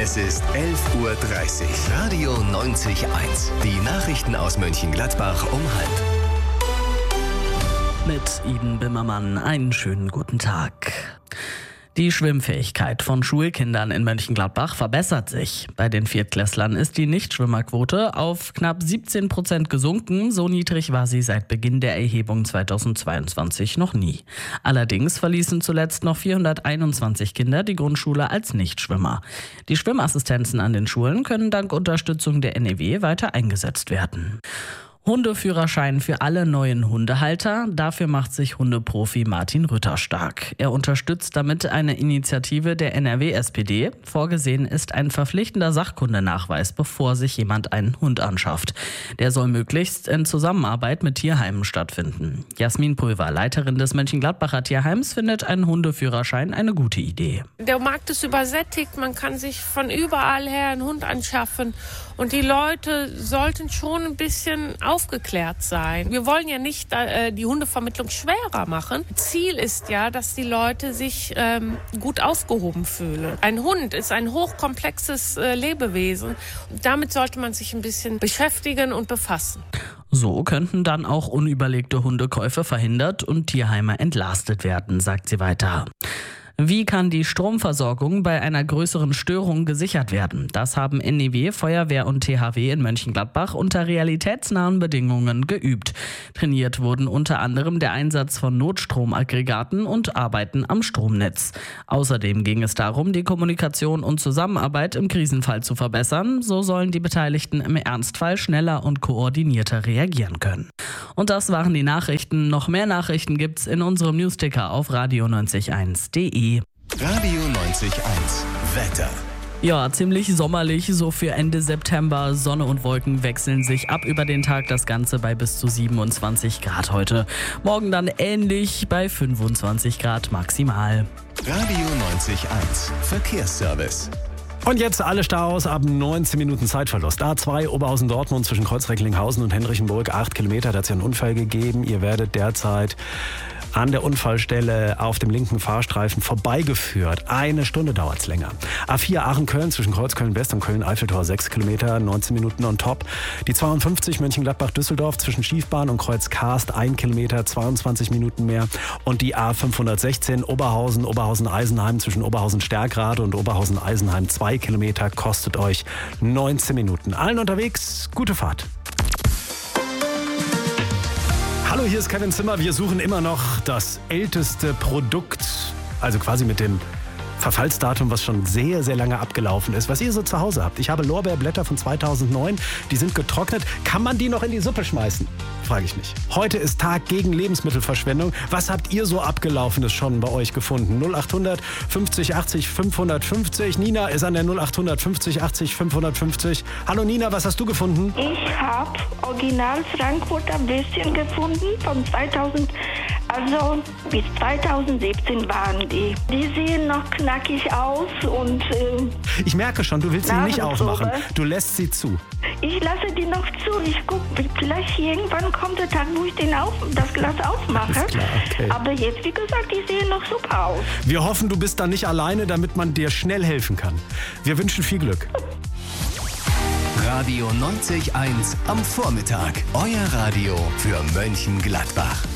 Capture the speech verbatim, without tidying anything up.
Es ist elf Uhr dreißig. Radio neunzig Komma eins. Die Nachrichten aus Mönchengladbach um halb. Mit Iden Bimmermann einen schönen guten Tag. Die Schwimmfähigkeit von Schulkindern in Mönchengladbach verbessert sich. Bei den Viertklässlern ist die Nichtschwimmerquote auf knapp siebzehn Prozent gesunken. So niedrig war sie seit Beginn der Erhebung zweitausendzweiundzwanzig noch nie. Allerdings verließen zuletzt noch vierhunderteinundzwanzig Kinder die Grundschule als Nichtschwimmer. Die Schwimmassistenzen an den Schulen können dank Unterstützung der N E W weiter eingesetzt werden. Hundeführerschein für alle neuen Hundehalter. Dafür macht sich Hundeprofi Martin Rütter stark. Er unterstützt damit eine Initiative der N R W S P D. Vorgesehen ist ein verpflichtender Sachkundenachweis, bevor sich jemand einen Hund anschafft. Der soll möglichst in Zusammenarbeit mit Tierheimen stattfinden. Jasmin Pulver, Leiterin des Mönchengladbacher Tierheims, findet einen Hundeführerschein eine gute Idee. Der Markt ist übersättigt, man kann sich von überall her einen Hund anschaffen. Und die Leute sollten schon ein bisschen aufgeklärt sein. Wir wollen ja nicht äh, die Hundevermittlung schwerer machen. Ziel ist ja, dass die Leute sich ähm, gut aufgehoben fühlen. Ein Hund ist ein hochkomplexes äh, Lebewesen. Damit sollte man sich ein bisschen beschäftigen und befassen. So könnten dann auch unüberlegte Hundekäufe verhindert und Tierheime entlastet werden, sagt sie weiter. Wie kann die Stromversorgung bei einer größeren Störung gesichert werden? Das haben N E W, Feuerwehr und T H W in Mönchengladbach unter realitätsnahen Bedingungen geübt. Trainiert wurden unter anderem der Einsatz von Notstromaggregaten und Arbeiten am Stromnetz. Außerdem ging es darum, die Kommunikation und Zusammenarbeit im Krisenfall zu verbessern. So sollen die Beteiligten im Ernstfall schneller und koordinierter reagieren können. Und das waren die Nachrichten. Noch mehr Nachrichten gibt's in unserem Newsticker auf radio neunzig Komma eins Punkt de. Radio neunzig Komma eins. Wetter. Ja, ziemlich sommerlich, so für Ende September. Sonne und Wolken wechseln sich ab über den Tag, das Ganze bei bis zu siebenundzwanzig Grad heute. Morgen dann ähnlich bei fünfundzwanzig Grad maximal. Radio neunzig Komma eins. Verkehrsservice. Und jetzt alle Staus ab neunzehn Minuten Zeitverlust. A zwei Oberhausen-Dortmund zwischen Kreuzrecklinghausen und Henrichenburg, acht Kilometer. Da hat es ja einen Unfall gegeben. Ihr werdet derzeit an der Unfallstelle auf dem linken Fahrstreifen vorbeigeführt. Eine Stunde dauert es länger. A vier Aachen-Köln zwischen Kreuzköln-West und Köln-Eiffeltor, sechs Kilometer, neunzehn Minuten on top. Die zweiundfünfzig Mönchengladbach-Düsseldorf zwischen Schiefbahn und Kreuz-Karst, ein Kilometer, zweiundzwanzig Minuten mehr. Und die A fünfhundertsechzehn Oberhausen, Oberhausen-Eisenheim zwischen Oberhausen-Stärkrade und Oberhausen-Eisenheim, zwei Kilometer, kostet euch neunzehn Minuten. Allen unterwegs, gute Fahrt. Hallo, hier ist Kevin Zimmer. Wir suchen immer noch das älteste Produkt, also quasi mit dem Verfallsdatum, was schon sehr, sehr lange abgelaufen ist, was ihr so zu Hause habt. Ich habe Lorbeerblätter von zweitausendneun, die sind getrocknet. Kann man die noch in die Suppe schmeißen? Frage ich mich. Heute ist Tag gegen Lebensmittelverschwendung. Was habt ihr so Abgelaufenes schon bei euch gefunden? null achthundert fünfzig achtzig fünfhundertfünfzig. Nina ist an der null achthundert fünfzig achtzig fünfhundertfünfzig. Hallo Nina, was hast du gefunden? Ich habe original Frankfurter Würstchen gefunden von zweitausend, also bis zweitausendsiebzehn waren die. Die sehen noch knackig aus und äh, ich merke schon, du willst sie nicht aufmachen. Du lässt sie zu. Ich lasse die noch zu. Ich gucke, vielleicht irgendwann kommt der Tag, wo ich den auf, das Glas aufmache. Alles klar, okay. Aber jetzt, wie gesagt, die sehen noch super aus. Wir hoffen, du bist da nicht alleine, damit man dir schnell helfen kann. Wir wünschen viel Glück. Radio neunzig Komma eins am Vormittag. Euer Radio für Mönchengladbach.